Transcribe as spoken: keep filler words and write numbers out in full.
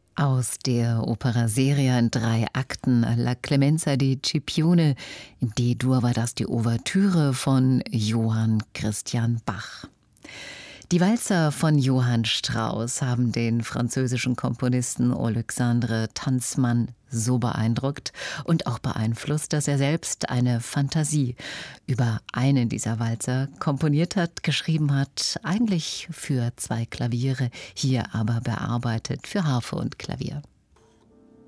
Aus der Opera Seria in drei Akten La Clemenza di Scipione in D-Dur war das die Ouvertüre von Johann Christian Bach. Die Walzer von Johann Strauss haben den französischen Komponisten Alexandre Tanzmann so beeindruckt und auch beeinflusst, dass er selbst eine Fantasie über einen dieser Walzer komponiert hat, geschrieben hat, eigentlich für zwei Klaviere, hier aber bearbeitet für Harfe und Klavier.